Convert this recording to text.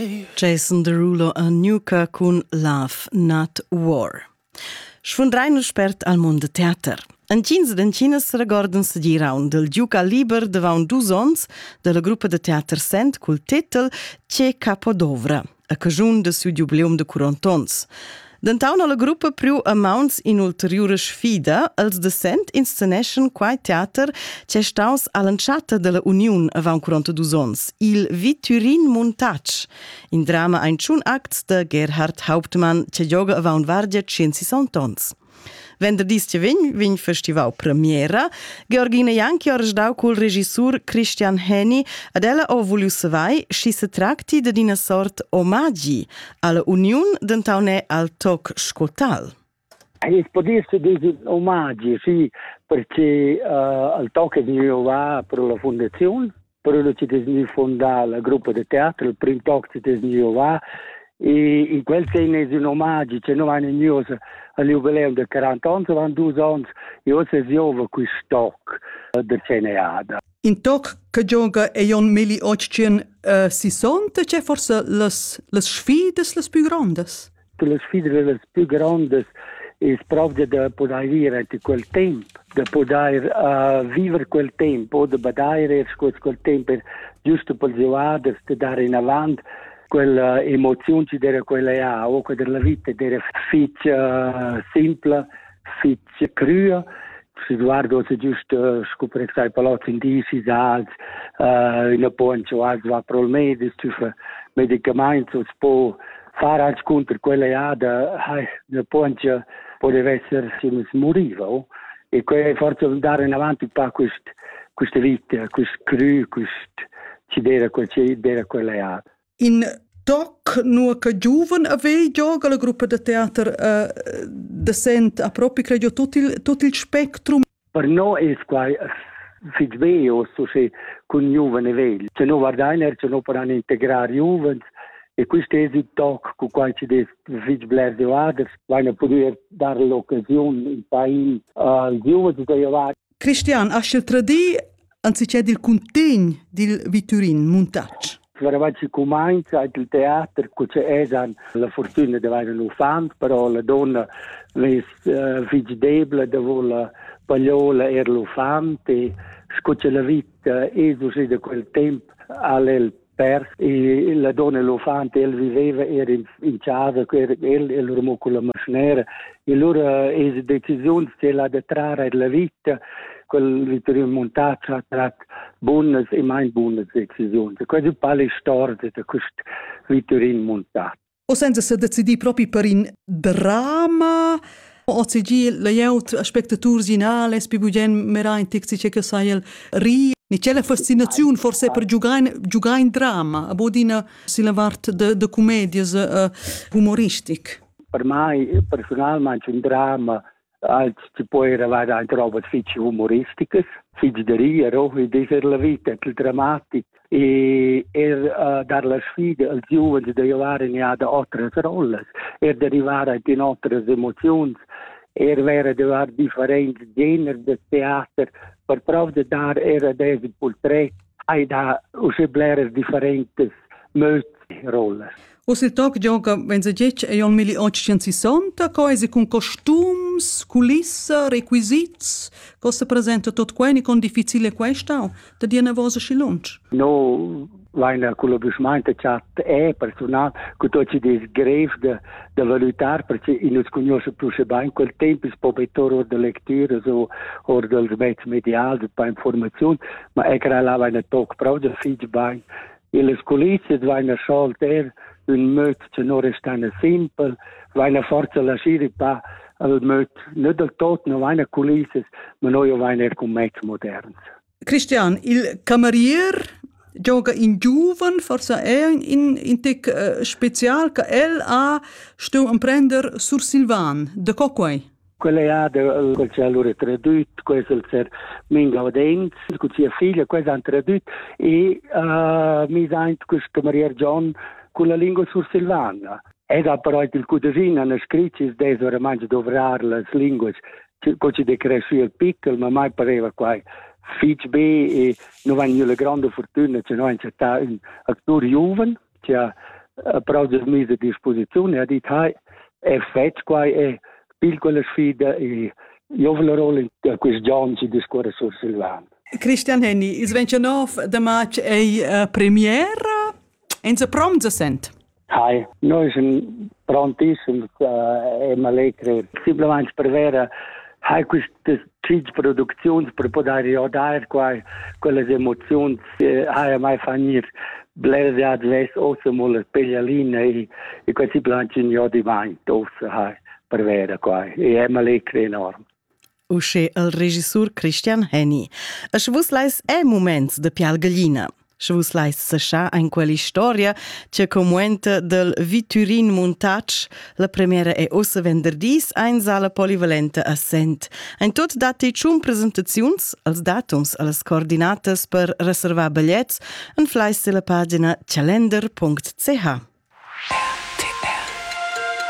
Jason Derulo a Nuka con Love Not War. Sfundrein spert al mund de teater. En cins d'encinas regordan-se di raun del Giuca Liber davant 2 ons della gruppa de teater Sent col titel C'è Capodovra, a cagiun de su jubileum de 40 ons. D'entauna la gruppa priu a mauns in ulteriore sfida als de Sent inscenation quai teater c'è staus all'enciata della Uniun avant 42 ons, il Viturin Montac, in drama ein tschun acts de Gerhard Hauptmann c'è gioga avant vargia 160 ons. Venderdis ce vegn festival premiera, Georgina Janchi ha resdau col regissur Christian Henny ed ella ha voulu savai si se tracti de una sort omaggi alla Uniun d'entaune al toc scotal. Potesse dire omaggi, sì, perché al toc è va per la fondazione, però ci è fondata la gruppa di teatro, il primo toc ci è va, e in quel senso è un omaggio, c'è non hanno news al jubileum di 40 anni, van 2 anni, e ora si giova questo toc del CNA. In toc che gioca è un 1860, c'è forse le sfide le più grandi? Le sfide le più grandi è proprio di poter vivere quel tempo, di poter vivere quel tempo, di badare quel tempo, giusto per giovare, di dare in avanti quella emozione che era quella o della vita era fitch simple, fitch crua. Si guarda se giusto scoprire sai palazzi in disi salz in a poncio va pro il medico fa medicamenti si può fare anche contro quella da poncio poteva essere si moriva e forse andare in avanti pa questa vita questo cru questo ci era quella in toc nu che giuven avei gioca la gruppa de teater de Sent a proprio credo tutto il spectrum. Per noi è qua fitbeo so se con giovane vegli. Se no guardare se no per integrare giovani e questo è il toc con cui ci deve fitbler de others vanno poter dare l'occasione in paese al giovani de giovani. Christian, a sceltradi anziché il contegno del Viturin Montac. Ci comincia il teatro che c'è la fortuna di avere un fan, però la donna è debole, la pagliola era lo fan, e c'è la vita è così da quel tempo alle perso e la donna lo fan, viveva, era in casa, era con la macchiniera, e allora è la decisione che la da trarre la vita, quel Viturin Montac ha tratto buone e mai buone decisioni. Questa è la storia di questo Viturin Montac. O senza se decidi proprio per un dramma, o se la jeut spettatore ginale, spibugen mera in texti che sai il ri, ni c'è la fascinazione forse per giocare in dramma, a bodina si la vart de commedies humoristiche. Per me personalmente un dramma ci può arrivare anche roba fici umoristiche, fici di rio, e di la vita, il drammatico, e dare la sfida al giovane di arrivare in altre rolle, di arrivare in altre emozioni, avere differenti generi di teatro, per provare di dare dei portretti, e da uscire differenti rolle. O se il toc gioca, wenn se dice, è un 1860, cose con costums, culisse, requisiti, cosa presenta tutto quello con difficile questo, da dire una voce scilunch? No, vaina con l'obismante chat è personale, che tu ci des greve da valutare, perché non si conosce più se bene, in quel tempo si può mettere da letture o dal mezzo mediale, per informazione, ma è che là vaina toc proprio da figli bene. E le scolizze vaina scelte un möt che non restane simple, vaina forza lasciare pa al möt, non del tot, non vaina culisses, ma noi vaina con mezzo moderns. Christian, il camerier gioca in giuven, forse è in tec special che ha sto a prendere sur Silvan, de coquai. Quella quel c'è allora tradotto, questo c'è Minga Odenz, con sua figlia, questo hanno tradotto, e mi sento questo camerier John con la lingua sur Silvana. E da però il cudesino hanno scritto che oramai dovrare le lingue, che ci decresce il piccolo, ma mai pareva qua. Fitch B e non hanno la grande fortuna, che noi c'è un attore giovane, che proprio mise a disposizione, ha detto, è fatto qua, è piccola sfida e io voglio in questi giorni di scuola sul Silvano. Christian Henny, is 29 de maig è premiera en se pronta sent? Noi siamo prontissimi e malekre. Semplicemente per avere queste produzioni per poter riordare quelle emozioni a mai finire. Blede ad ves osse molle peglialine e quasi semplicemente in io di mai osse per avere qua. E è malekre enorme. Usce il regisseur Christian Henny. A svus lais è moments de pial gallina. Svus lais sascià in quella storia che comuenta del Viturin Montage. La premiera è ossa venderdis in sala polivalente a Sent. In tot dati ciun presentazions, als datums, als coordinates per reservar bigliets, en flais la pagina calendar.ch.